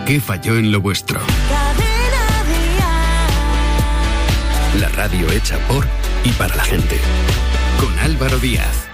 ¿Qué falló en lo vuestro? La radio hecha por y para la gente. Con Álvaro Díaz.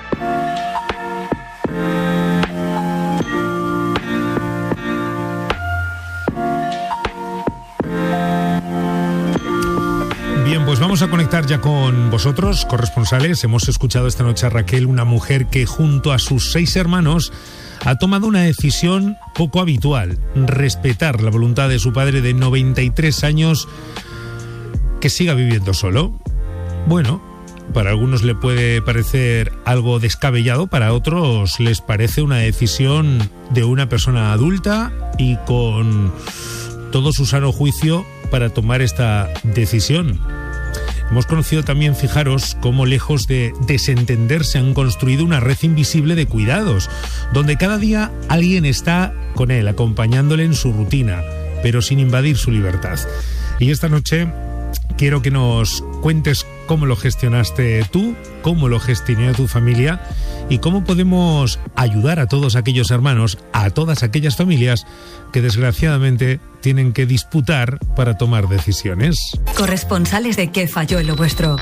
Bien, pues vamos a conectar ya con vosotros, corresponsales. Hemos escuchado esta noche a Raquel, una mujer que junto a sus 6 hermanos ha tomado una decisión poco habitual: respetar la voluntad de su padre de 93 años que siga viviendo solo. Bueno, para algunos le puede parecer algo descabellado, para otros les parece una decisión de una persona adulta y con todo su sano juicio para tomar esta decisión. Hemos conocido también, fijaros, cómo lejos de desentenderse han construido una red invisible de cuidados, donde cada día alguien está con él, acompañándole en su rutina, pero sin invadir su libertad. Y esta noche quiero que nos cuentes cómo lo gestionaste tú, cómo lo gestionó tu familia y cómo podemos ayudar a todos aquellos hermanos, a todas aquellas familias que desgraciadamente tienen que disputar para tomar decisiones. Corresponsales de ¿Qué falló en lo vuestro?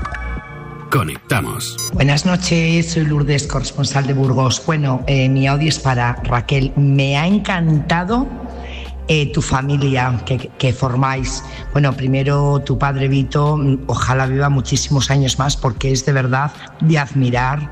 Conectamos. Buenas noches, soy Lourdes, corresponsal de Burgos. Bueno, mi audio es para Raquel. Me ha encantado tu familia que formáis. Bueno, primero tu padre Vito, ojalá viva muchísimos años más, porque es de verdad de admirar,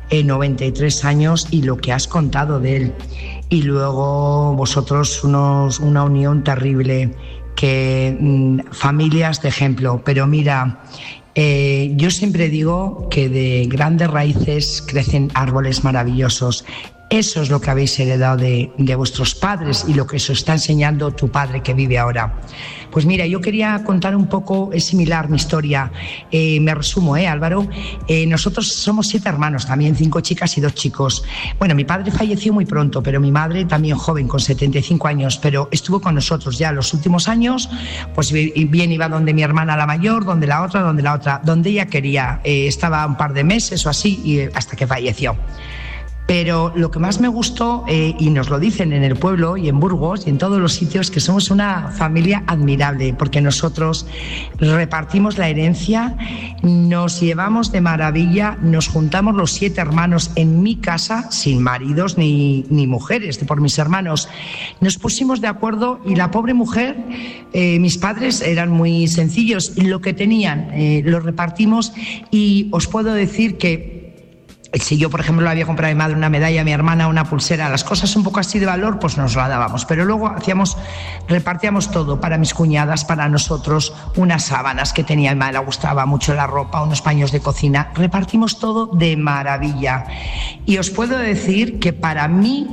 93 años y lo que has contado de él. Y luego vosotros una unión terrible, familias de ejemplo. Pero mira, yo siempre digo que de grandes raíces crecen árboles maravillosos. Eso es lo que habéis heredado de vuestros padres y lo que os está enseñando tu padre que vive ahora. Pues mira, yo quería contar un poco, es similar mi historia. Me resumo, Álvaro. Nosotros somos 7 hermanos, también 5 chicas y 2 chicos. Bueno, mi padre falleció muy pronto, pero mi madre también joven, con 75 años, pero estuvo con nosotros ya los últimos años. Pues bien iba donde mi hermana la mayor, donde la otra, donde ella quería. Estaba un par de meses o así y hasta que falleció. Pero lo que más me gustó, y nos lo dicen en el pueblo y en Burgos y en todos los sitios, que somos una familia admirable, porque nosotros repartimos la herencia, nos llevamos de maravilla, nos juntamos los 7 hermanos en mi casa, sin maridos ni mujeres, por mis hermanos. Nos pusimos de acuerdo y la pobre mujer, mis padres eran muy sencillos, lo que tenían lo repartimos, y os puedo decir que si yo, por ejemplo, le había comprado a mi madre una medalla, a mi hermana una pulsera, las cosas un poco así de valor, pues nos la dábamos. Pero luego repartíamos todo para mis cuñadas, para nosotros, unas sábanas que tenía mi madre, le gustaba mucho la ropa, unos paños de cocina. Repartimos todo de maravilla. Y os puedo decir que para mí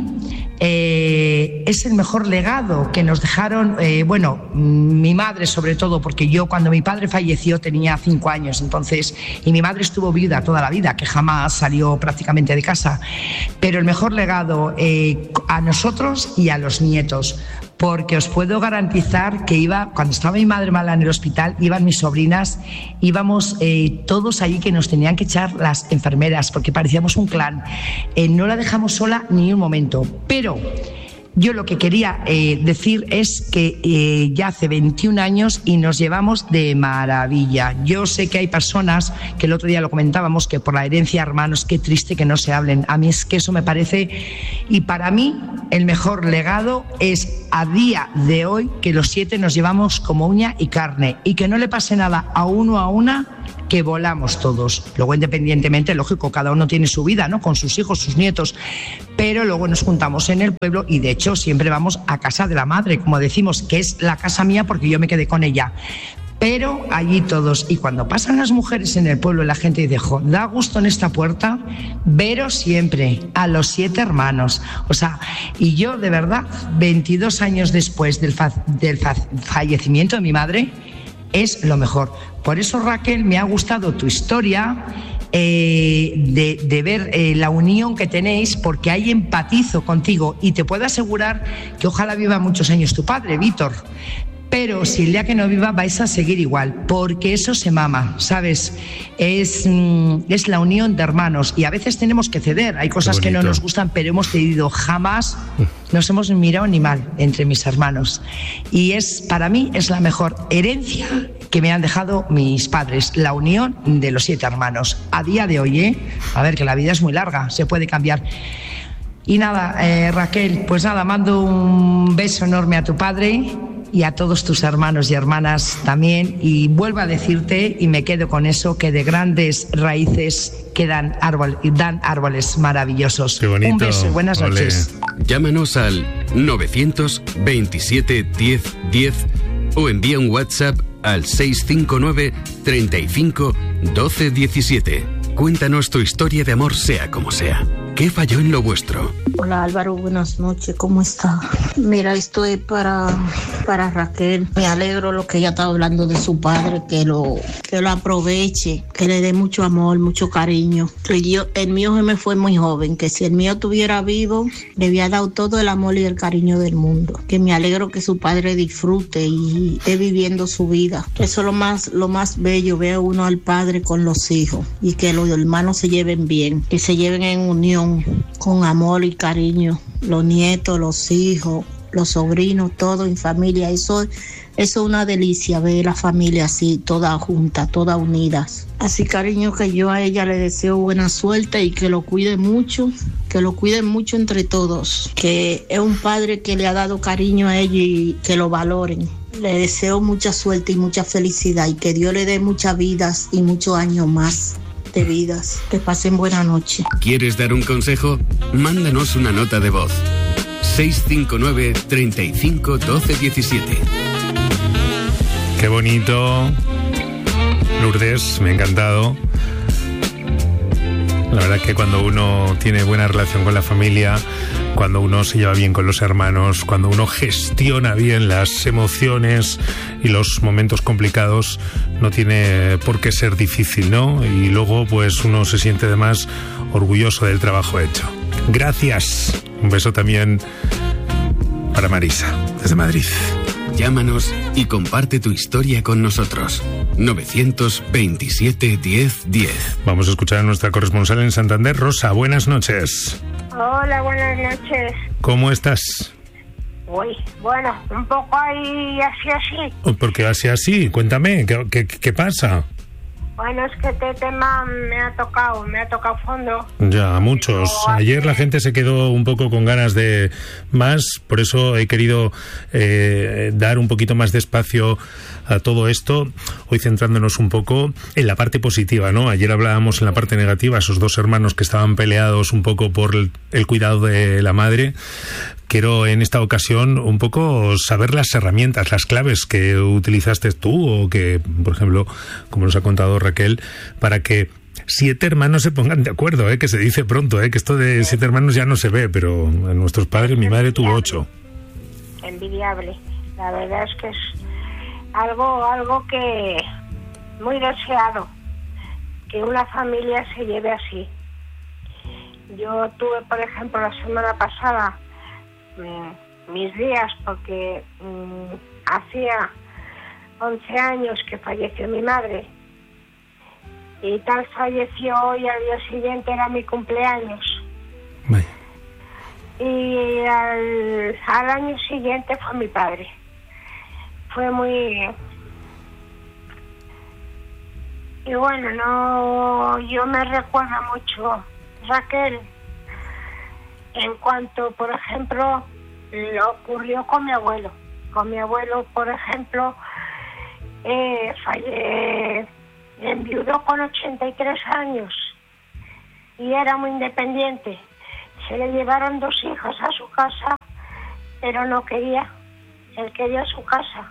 es el mejor legado que nos dejaron, mi madre sobre todo, porque yo cuando mi padre falleció tenía 5 años, entonces, y mi madre estuvo viuda toda la vida, que jamás salió prácticamente de casa, pero el mejor legado a nosotros y a los nietos, porque os puedo garantizar que cuando estaba mi madre mala en el hospital, iban mis sobrinas, íbamos todos allí, que nos tenían que echar las enfermeras, porque parecíamos un clan. No la dejamos sola ni un momento. Pero yo lo que quería decir es que ya hace 21 años y nos llevamos de maravilla. Yo sé que hay personas, que el otro día lo comentábamos, que por la herencia, hermanos, qué triste que no se hablen. A mí es que eso me parece, y para mí el mejor legado es a día de hoy que los 7 nos llevamos como uña y carne, y que no le pase nada a uno a una, que volamos todos. Luego, independientemente, lógico, cada uno tiene su vida, ¿no?, con sus hijos, sus nietos, pero luego nos juntamos en el pueblo y de hecho siempre vamos a casa de la madre, como decimos, que es la casa mía porque yo me quedé con ella. Pero allí todos, y cuando pasan las mujeres en el pueblo, la gente dice, da gusto en esta puerta veros siempre a los 7 hermanos. O sea, y yo de verdad, 22 años después del fallecimiento de mi madre, es lo mejor. Por eso, Raquel, me ha gustado tu historia, de ver la unión que tenéis, porque ahí empatizo contigo y te puedo asegurar que ojalá viva muchos años tu padre, Víctor. Pero si el día que no viva vais a seguir igual, porque eso se mama, ¿sabes? Es la unión de hermanos, y a veces tenemos que ceder, hay cosas que no nos gustan, pero hemos cedido jamás nos hemos mirado ni mal entre mis hermanos. Y para mí es la mejor herencia que me han dejado mis padres, la unión de los 7 hermanos. A día de hoy, a ver, que la vida es muy larga, se puede cambiar. Y nada, Raquel, pues nada, mando un beso enorme a tu padre y a todos tus hermanos y hermanas también. Y vuelvo a decirte, y me quedo con eso, que de grandes raíces dan árboles maravillosos. Qué bonito. Un beso y buenas noches. Llámanos al 927 10 10 o envía un WhatsApp al 659 35 12 17. Cuéntanos tu historia de amor, sea como sea. ¿Qué falló en lo vuestro? Hola Álvaro, buenas noches, ¿cómo está? Mira, esto es para Raquel. Me alegro lo que ella está hablando de su padre, que lo aproveche, que le dé mucho amor, mucho cariño. El mío se me fue muy joven, que si el mío estuviera vivo, le había dado todo el amor y el cariño del mundo. Que me alegro que su padre disfrute y esté viviendo su vida. Eso es lo más bello, ver uno al padre con los hijos y que los hermanos se lleven bien, que se lleven en unión, con amor y cariño, los nietos, los hijos, los sobrinos, todo en familia. Eso es una delicia ver la familia así, todas juntas, todas unidas. Así, cariño, que yo a ella le deseo buena suerte y que lo cuide mucho, que lo cuiden mucho entre todos, que es un padre que le ha dado cariño a ella y que lo valoren. Le deseo mucha suerte y mucha felicidad y que Dios le dé muchas vidas y muchos años más de vidas. Que pasen buena noche. ¿Quieres dar un consejo? Mándanos una nota de voz. 659 35 12 17. Qué bonito. Lourdes, me ha encantado. La verdad que cuando uno tiene buena relación con la familia, cuando uno se lleva bien con los hermanos, cuando uno gestiona bien las emociones y los momentos complicados, no tiene por qué ser difícil, ¿no? Y luego pues uno se siente además orgulloso del trabajo hecho. Gracias. Un beso también para Marisa, desde Madrid. Llámanos y comparte tu historia con nosotros. 927 10 10. Vamos a escuchar a nuestra corresponsal en Santander, Rosa. Buenas noches. Hola, buenas noches. ¿Cómo estás? Uy, bueno, un poco ahí así. ¿Por qué así? Cuéntame, ¿qué pasa? Bueno, es que este tema me ha tocado fondo. Ya, muchos. Ayer la gente se quedó un poco con ganas de más, por eso he querido dar un poquito más de espacio a todo esto, hoy centrándonos un poco en la parte positiva, ¿no? Ayer hablábamos en la parte negativa, esos 2 hermanos que estaban peleados un poco por el cuidado de la madre. Quiero en esta ocasión un poco saber las herramientas, las claves que utilizaste tú o que, por ejemplo, como nos ha contado Raquel, para que 7 hermanos se pongan de acuerdo, que se dice pronto, que esto de 7 hermanos ya no se ve, pero en nuestros padres, mi madre tuvo 8. Envidiable. La verdad es que es algo que muy deseado, que una familia se lleve así. Yo tuve, por ejemplo, la semana pasada mis días, porque hacía 11 años que falleció mi madre y tal falleció hoy, al día siguiente era mi cumpleaños. Vaya. Y al año siguiente fue mi padre. Fue muy... Y bueno, yo me recuerdo mucho, Raquel, en cuanto, por ejemplo, lo ocurrió con mi abuelo. Con mi abuelo, por ejemplo, enviudó con 83 años y era muy independiente. Se le llevaron 2 hijos a su casa, pero no quería. Él quería su casa.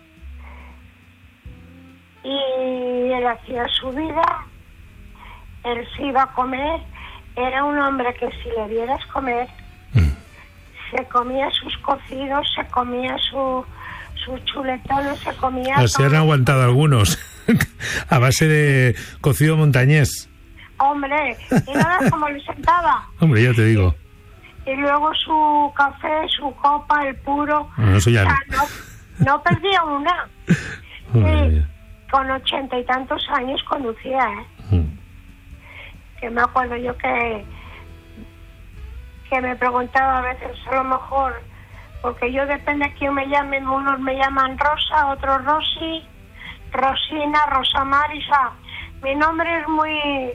Y él hacía su vida, él se iba a comer. Era un hombre que si le dieras comer, se comía sus cocidos, se comía sus chuletones, se comía... Así han aguantado algunos, a base de cocido montañés. Hombre, y nada como le sentaba. Hombre, ya te digo. Y luego su café, su copa, el puro... Bueno, eso ya no perdía una. Sí, con 80 y tantos años conducía, Que me acuerdo yo que que me preguntaba a veces, a lo mejor, porque yo depende de quién me llamen, unos me llaman Rosa, otros Rosy, Rosina, Rosa Marisa. Mi nombre es muy...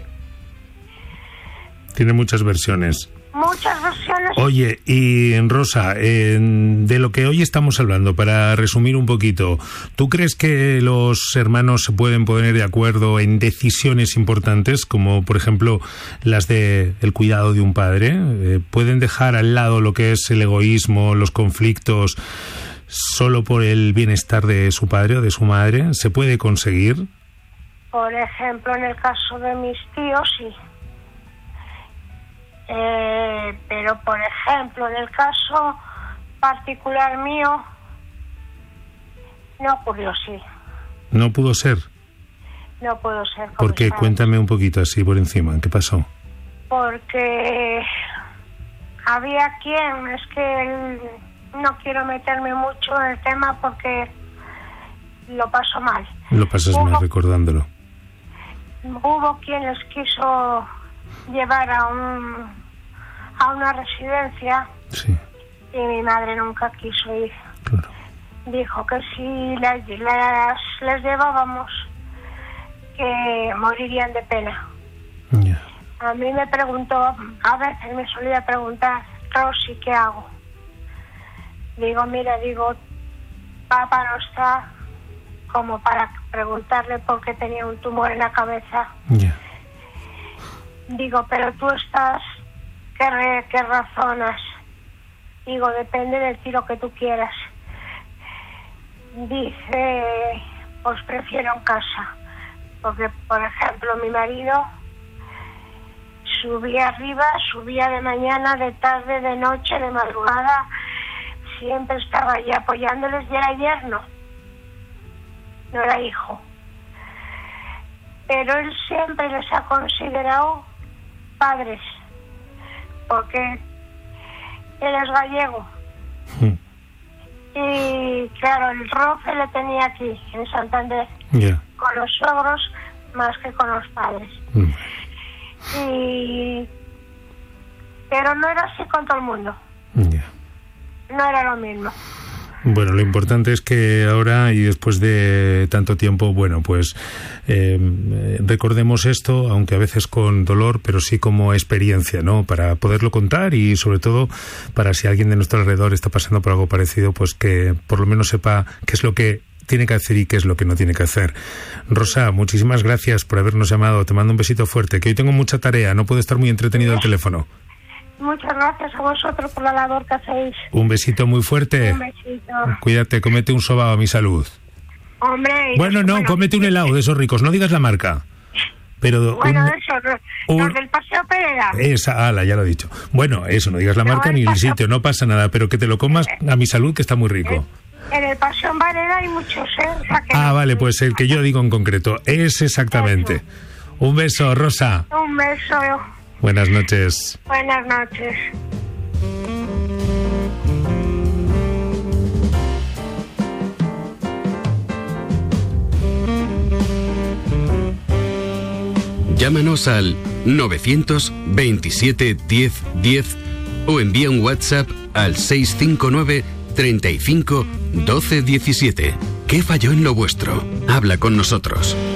Tiene muchas versiones. Muchas versiones. Oye, y Rosa, de lo que hoy estamos hablando, para resumir un poquito, ¿tú crees que los hermanos se pueden poner de acuerdo en decisiones importantes, como por ejemplo las de el cuidado de un padre? ¿Pueden dejar al lado lo que es el egoísmo, los conflictos, solo por el bienestar de su padre o de su madre? ¿Se puede conseguir? Por ejemplo, en el caso de mis tíos, sí. Pero por ejemplo, en el caso particular mío no ocurrió así. ¿No pudo ser? No pudo ser. ¿Por qué? Cuéntame un poquito así por encima, ¿qué pasó? Porque había quien, es que no quiero meterme mucho en el tema porque lo paso mal. Lo pasas mal recordándolo. Hubo quien les quiso llevar a una residencia, sí, y mi madre nunca quiso ir. Claro. Dijo que si les llevábamos, que morirían de pena. Yeah. A mí me preguntó, a veces me solía preguntar, Rosy, ¿qué hago? Digo, mira, papá no está como para preguntarle por qué tenía un tumor en la cabeza. Yeah. Digo, pero tú estás, ¿qué razonas? Digo, depende del tiro que tú quieras. Dice, pues prefiero en casa. Porque, por ejemplo, mi marido subía arriba, subía de mañana, de tarde, de noche, de madrugada. Siempre estaba allí apoyándoles, y era yerno. No era hijo. Pero él siempre les ha considerado padres, porque él es gallego. Y claro, el roce le tenía aquí, en Santander, con los suegros más que con los padres. Pero no era así con todo el mundo. No era lo mismo. Bueno, lo importante es que ahora y después de tanto tiempo, bueno, pues recordemos esto, aunque a veces con dolor, pero sí como experiencia, ¿no? Para poderlo contar y sobre todo para si alguien de nuestro alrededor está pasando por algo parecido, pues que por lo menos sepa qué es lo que tiene que hacer y qué es lo que no tiene que hacer. Rosa, muchísimas gracias por habernos llamado. Te mando un besito fuerte, que hoy tengo mucha tarea, no puedo estar muy entretenido al teléfono. Muchas gracias a vosotros por la labor que hacéis. Un besito muy fuerte. Un besito. Cuídate, cómete un sobao a mi salud. Hombre. Bueno, cómete un helado de esos ricos, no digas la marca. Pero bueno, los del Paseo Pereda. Esa, ala, ya lo he dicho. Bueno, eso, no digas la marca ni el sitio, no pasa nada, pero que te lo comas a mi salud, que está muy rico. En el Paseo Pereda hay muchos, O sea que vale, pues el que yo digo en concreto, es exactamente. Eso. Un beso, Rosa. Un beso. Buenas noches. Buenas noches. Llámanos al 927 10 10 o envía un WhatsApp al 659 35 12 17. ¿Qué falló en lo vuestro? Habla con nosotros.